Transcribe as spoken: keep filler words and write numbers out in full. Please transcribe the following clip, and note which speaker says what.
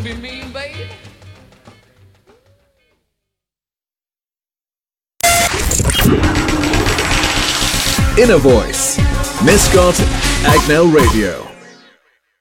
Speaker 1: Don't be mean, baby.
Speaker 2: Inner Voice, Mascot Agnel Radio.